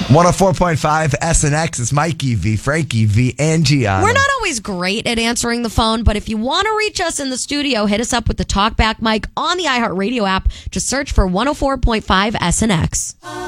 104.5 SNX is Mikey V, Frankie V, and Gianna. We're not always great at answering the phone, but if you want to reach us in the studio, hit us up with the Talkback mic on the iHeartRadio app. Just search for 104.5 SNX.